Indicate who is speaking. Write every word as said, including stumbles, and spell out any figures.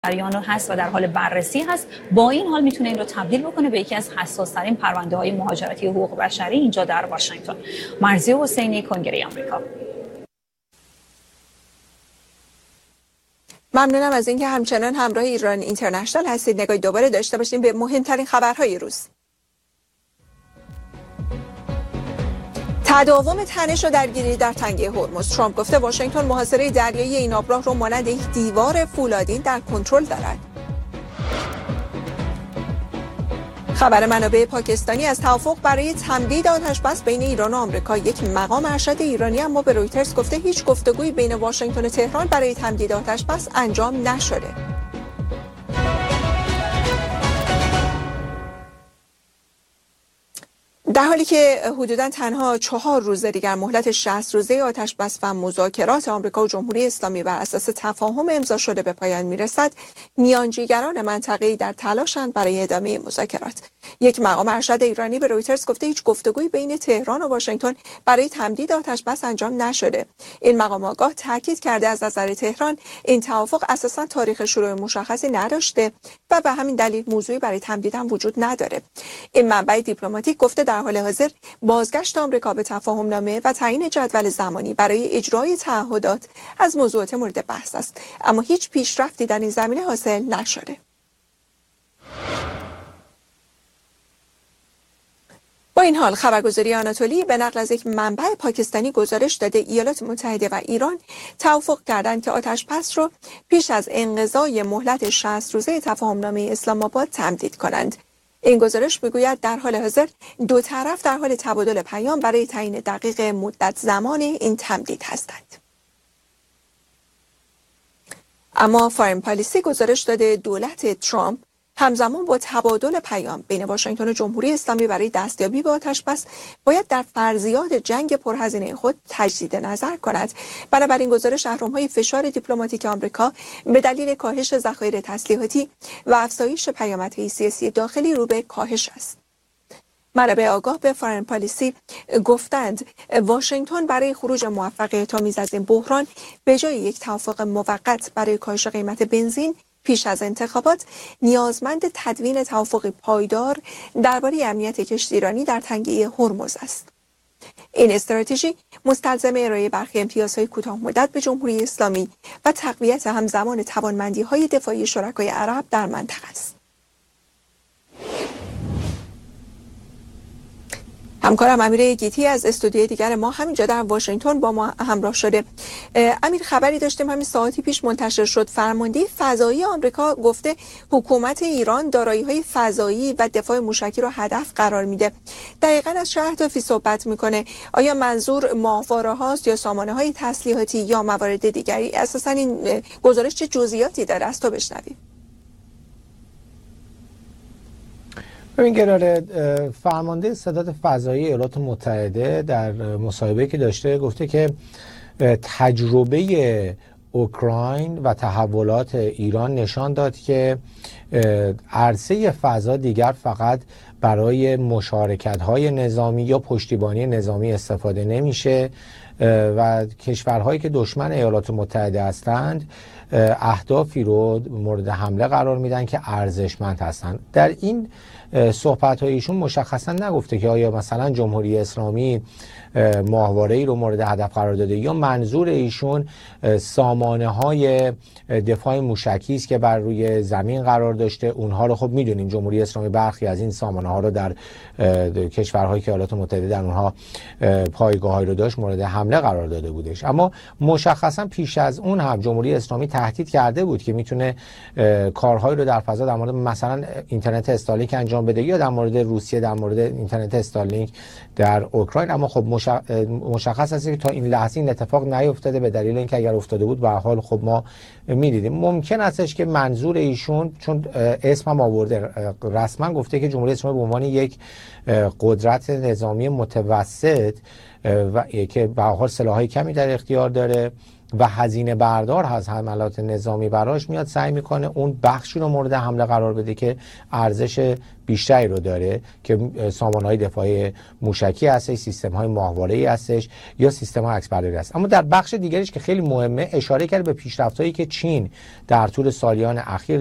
Speaker 1: جریان هست و در حال بررسی هست. با این حال میتونه این رو تبدیل بکنه به یکی از حساس‌ترین پرونده‌های مهاجرتی حقوق بشری اینجا در واشنگتن. مرضیه حسینی، کنگره آمریکا.
Speaker 2: ممنونم از اینکه همچنان همراه ایران اینترنشنال هستید. نگاهی دوباره داشته باشیم به مهمترین خبرهای روز. تداوم تنش و درگیری در تنگه هرمز. ترامپ گفته واشنگتن محاصره دریایی این آبراه رو مانند یک دیوار فولادین در کنترل دارد. خبر منابع پاکستانی از توافق برای تمدید آتش بس بین ایران و آمریکا. یک مقام ارشد ایرانی اما به رویترز گفته هیچ گفتگویی بین واشنگتن و تهران برای تمدید آتش بس انجام نشده. در حالی که حدوداً تنها چهار روز دیگر مهلت شصت روزه آتش بس و مذاکرات آمریکا و جمهوری اسلامی بر اساس تفاهم امضا شده به پایان میرسد، میانجیگران منطقه‌ای در تلاشند برای ادامه مذاکرات. یک مقام ارشد ایرانی به رویترز گفته هیچ گفتگویی بین تهران و واشنگتن برای تمدید آتش بس انجام نشده. این مقام آگاه تاکید کرده از نظر تهران این توافق اساساً تاریخ شروع مشخصی نداشته و به همین دلیل موضوعی برای تمدید هم وجود نداره. این منبع دیپلماتیک گفته در حال حاضر بازگشت آمریکا به تفاهم نامه و تعیین جدول زمانی برای اجرای تعهدات از موضوعات مورد بحث است، اما هیچ پیشرفتی در این زمینه حاصل نشده. با این حال خبرگزاری آناتولی به نقل از یک منبع پاکستانی گزارش داده ایالات متحده و ایران توافق کردند که آتش بس را پیش از انقضای مهلت شصت روزه تفاهم نامه اسلام آباد تمدید کنند. این گزارش میگوید در حال حاضر دو طرف در حال تبادل پیام برای تعیین دقیق مدت زمان این تمدید هستند. اما فارن پالیسی گزارش داده دولت ترامپ همزمان با تبادل پیام بین واشنگتن و جمهوری اسلامی برای دستیابی به آتش بس باید در فرضیات جنگ پرهزینه خود تجدید نظر کند. بنابراین گزارش اهرم‌های فشار دیپلماتیک آمریکا به دلیل کاهش ذخایر تسلیحاتی و افزایش پیامدهای سیاسی داخلی رو به کاهش است. منابع آگاه به فارن پالیسی گفتند واشنگتن برای خروج موفقیت‌آمیز از این بحران به جای یک توافق موقت برای کاهش قیمت بنزین پیش از انتخابات نیازمند تدوین توافقی پایدار درباره امنیت کشتیرانی در تنگه هرمز است. این استراتژی مستلزم ارائه برخی امتیازهای کوتاه مدت به جمهوری اسلامی و تقویت همزمان توانمندی‌های دفاعی شرکای عرب در منطقه است. همکارم امیر گیتی از استودیوی دیگر ما همینجا در واشنگتن با ما همراه شده. امیر، خبری داشتیم همین ساعتی پیش منتشر شد، فرمانده فضایی آمریکا گفته حکومت ایران دارایی‌های فضایی و دفاع موشکی رو هدف قرار میده. دقیقاً از چه اهدافی صحبت میکنه؟ آیا منظور ماهواره هاست یا سامانه‌های تسلیحاتی یا موارد دیگری؟ اساساً این گزارش چه جزئیاتی داره؟ از تو بشنویم.
Speaker 3: ببین گراره، فرمانده ستاد فضایی ایالات متحده در مصاحبه‌ای که داشته گفته که تجربه اوکراین و تحولات ایران نشان داد که عرصه فضا دیگر فقط برای مشارکت‌های نظامی یا پشتیبانی نظامی استفاده نمیشه و کشورهایی که دشمن ایالات متحده هستند اهدافی رو مورد حمله قرار میدن که ارزشمند هستند. در این صحبت های ایشون مشخصا نگفته که آیا مثلا جمهوری اسلامی ماهواره‌ای رو مورد هدف قرار داده یا منظور ایشون سامانه های دفاع موشکی است که بر روی زمین قرار داشته. اونها رو خب میدونیم جمهوری اسلامی برخی از این سامانه ها رو در کشورهایی که ایالات متحده در اونها پایگاه‌هایی رو داشت مورد حمله قرار داده بودش. اما مشخصا پیش از اون هم جمهوری اسلامی تهدید کرده بود که میتونه کارهایی رو در فضا در مورد مثلا اینترنت استارلینک انجام بده یا در مورد روسیه در مورد اینترنت استارلینک در اوکراین. اما خب مشخص است که تا این لحظه این اتفاق نیفتاده، به دلیل اینکه اگر افتاده بود به هر حال خب ما میدیدیم. ممکن استش که منظور ایشون، چون اسم هم آورده، رسما گفته که جمهوری اسلامی به عنوان یک قدرت نظامی متوسط و که به هر حال سلاح‌های کمی در اختیار داره و هزینه بردار از حملات نظامی براش میاد سعی میکنه اون بخشی رو مورد حمله قرار بده که ارزش بیشتری رو داره که سامانه‌های دفاعی موشکی هستش، سیستم‌های ماهواره‌ای هستش یا سیستم‌های عکسبرداری هست. اما در بخش دیگریش که خیلی مهمه اشاره کرد به پیشرفت‌هایی که چین در طول سالیان اخیر